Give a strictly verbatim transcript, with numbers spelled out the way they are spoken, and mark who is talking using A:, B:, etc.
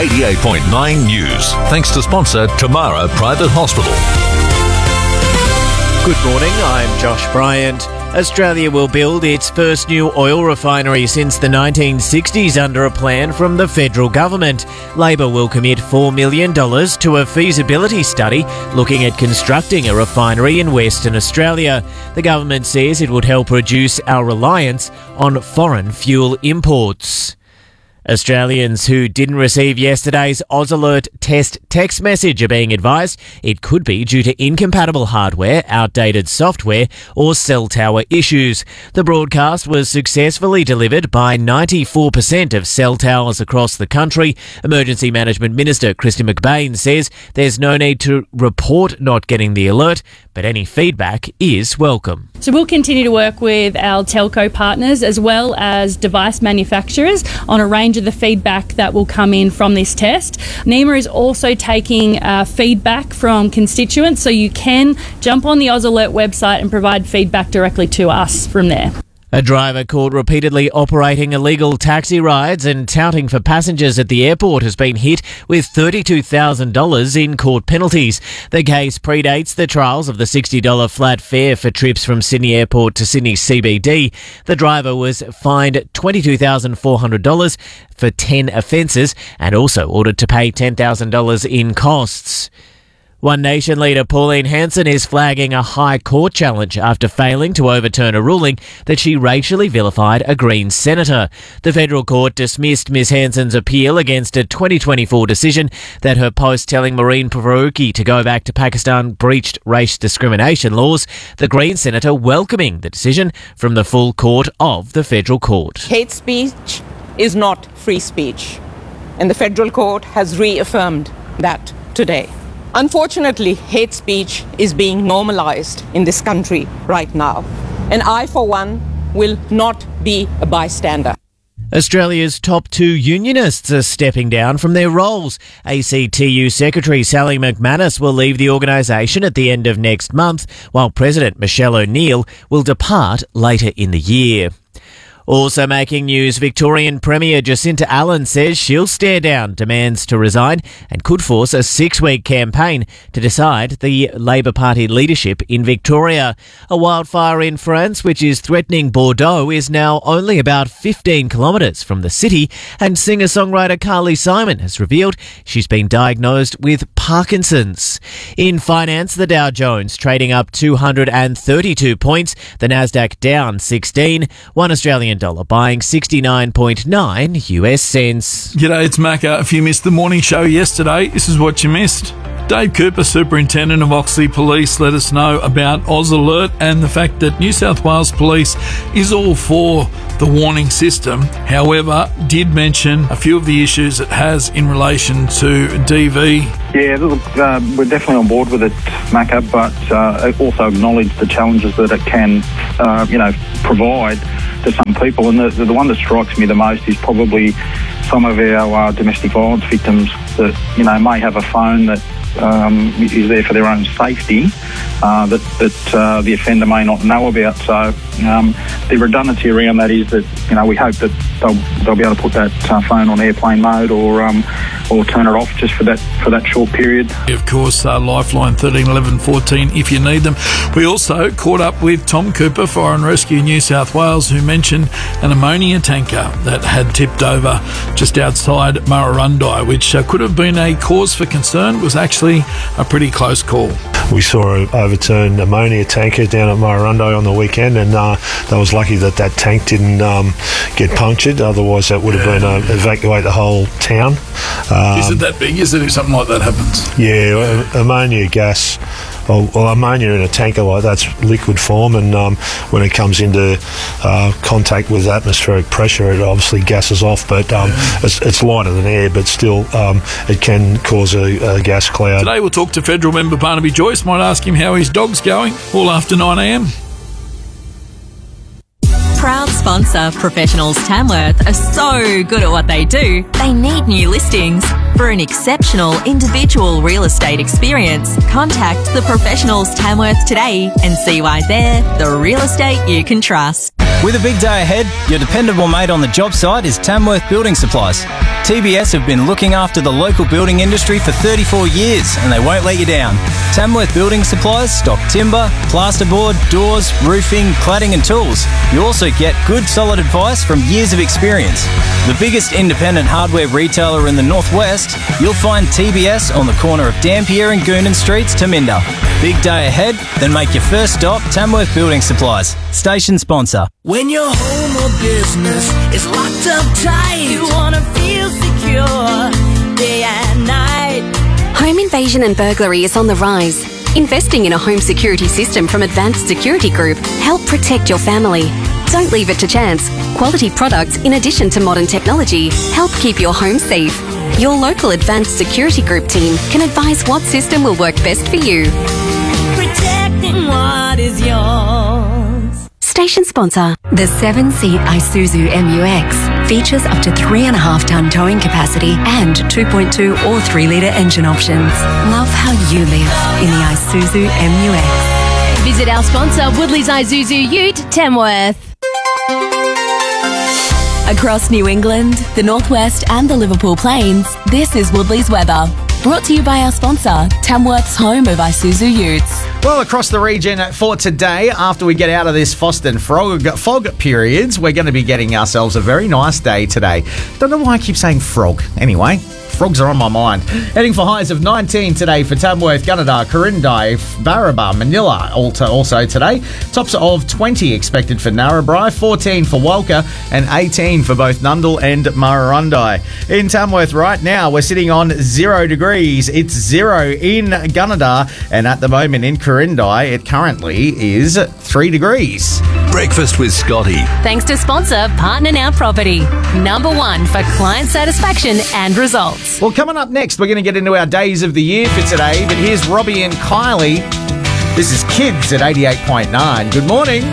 A: eighty-eight point nine News. Thanks to sponsor Tamara Private Hospital.
B: Good morning, I'm Josh Bryant. Australia will build its first new oil refinery since the nineteen sixties under a plan from the federal government. Labor will commit four million dollars to a feasibility study looking at constructing a refinery in Western Australia. The government says it would help reduce our reliance on foreign fuel imports. Australians who didn't receive yesterday's Oz Alert test text message are being advised it could be due to incompatible hardware, outdated software or cell tower issues. The broadcast was successfully delivered by ninety-four percent of cell towers across the country. Emergency Management Minister Kristin McBain says there's no need to report not getting the alert, but any feedback is welcome.
C: So we'll continue to work with our telco partners as well as device manufacturers on a range of the feedback that will come in from this test. NEMA is also taking uh, feedback from constituents, so you can jump on the Oz Alert website and provide feedback directly to us from there.
B: A driver caught repeatedly operating illegal taxi rides and touting for passengers at the airport has been hit with thirty-two thousand dollars in court penalties. The case predates the trials of the sixty dollars flat fare for trips from Sydney Airport to Sydney C B D. The driver was fined twenty-two thousand four hundred dollars for ten offences and also ordered to pay ten thousand dollars in costs. One Nation leader Pauline Hanson is flagging a High Court challenge after failing to overturn a ruling that she racially vilified a Green senator. The federal court dismissed Miz Hanson's appeal against a twenty twenty-four decision that her post telling Maureen Faruqi to go back to Pakistan breached race discrimination laws. The Green senator welcoming the decision from the full court of the federal court.
D: Hate speech is not free speech, and the federal court has reaffirmed that today. Unfortunately, hate speech is being normalised in this country right now, and I, for one, will not be a bystander.
B: Australia's top two unionists are stepping down from their roles. A C T U Secretary Sally McManus will leave the organisation at the end of next month, while President Michelle O'Neill will depart later in the year. Also making news, Victorian Premier Jacinta Allen says she'll stare down demands to resign and could force a six-week campaign to decide the Labor Party leadership in Victoria. A wildfire in France, which is threatening Bordeaux, is now only about fifteen kilometres from the city, and singer-songwriter Carly Simon has revealed she's been diagnosed with Parkinson's. In finance, the Dow Jones trading up two hundred thirty-two points, the Nasdaq down sixteen, one Australian dollar buying sixty-nine point nine U S cents.
E: G'day, it's Macca. If you missed the morning show yesterday, this is what you missed. Dave Cooper, Superintendent of Oxley Police, let us know about Oz Alert and the fact that New South Wales Police is all for the warning system. However, did mention a few of the issues it has in relation to D V.
F: Yeah, look, uh, we're definitely on board with it, Macca, but uh, also acknowledge the challenges that it can, uh, you know, provide to some people. And the, the one that strikes me the most is probably some of our uh, domestic violence victims that, you know, may have a phone that um, is there for their own safety uh, that, that uh, the offender may not know about. So um, the redundancy around that is that, you know, we hope that they'll, they'll be able to put that uh, phone on airplane mode or um, or turn it off just for that for that short period.
E: Of course, uh, Lifeline thirteen eleven fourteen if you need them. We also caught up with Tom Cooper, Fire and Rescue New South Wales, who mentioned an ammonia tanker that had tipped over just outside Murrurundi, which uh, could have been a cause for concern. It was actually a pretty close call.
G: We saw an overturned ammonia tanker down at Murrurundi on the weekend, and uh, they was lucky that that tank didn't um, get punctured. Otherwise, that would have been uh, evacuate the whole town. Um,
E: is it that big? Is it if something like that happens?
G: Yeah, ammonia gas. Well, well, ammonia in a tanker like that's liquid form, and um, when it comes into uh, contact with atmospheric pressure, it obviously gases off. But um, yeah. it's, it's lighter than air, but still, um, it can cause a, a gas cloud.
E: Today, we'll talk to federal member Barnaby Joyce. Might ask him how his dog's going. All after nine a m.
H: Proud sponsor Professionals Tamworth are so good at what they do, they need new listings. For an exceptional individual real estate experience, contact the Professionals Tamworth today and see why they're the real estate you can trust.
I: With a big day ahead, your dependable mate on the job site is Tamworth Building Supplies. T B S have been looking after the local building industry for thirty-four years and they won't let you down. Tamworth Building Supplies stock timber, plasterboard, doors, roofing, cladding and tools. You also get good solid advice from years of experience. The biggest independent hardware retailer in the northwest, you'll find T B S on the corner of Dampier and Goonan Streets, Taminda. Big day ahead? Then make your first stop Tamworth Building Supplies. Station sponsor.
J: When your home or business is locked up tight, you want to feel secure day and night.
K: Home invasion and burglary is on the rise. Investing in a home security system from Advanced Security Group help protect your family. Don't leave it to chance. Quality products, in addition to modern technology, help keep your home safe. Your local Advanced Security Group team can advise what system will work best for you.
J: Protecting what is yours.
K: Station sponsor.
L: The seven-seat Isuzu M U X features up to three and a half ton towing capacity and two point two or three litre engine options. Love how you live in the Isuzu M U X.
M: Visit our sponsor, Woodley's Isuzu Ute, Tamworth.
H: Across New England, the Northwest and the Liverpool Plains, this is Woodley's weather. Brought to you by our sponsor, Tamworth's home of Isuzu Utes.
N: Well, across the region for today, after we get out of this frost and frog, fog periods, we're going to be getting ourselves a very nice day today. Don't know why I keep saying frog. Anyway, frogs are on my mind. Heading for highs of nineteen today for Tamworth, Gunnedah, Corindai, Barraba, Manila also today. Tops of twenty expected for Narrabri, fourteen for Walker and eighteen for both Nundle and Murrurundi. In Tamworth right now, we're sitting on zero degrees. It's zero in Gunnedah, and at the moment in Corindai, it currently is three degrees.
A: Breakfast with Scotty.
M: Thanks to sponsor Partner Now Property. Number one for client satisfaction and results.
N: Well, coming up next, we're going to get into our days of the year for today, but here's Robbie and Kylie. This is Kids at eighty-eight point nine. Good morning.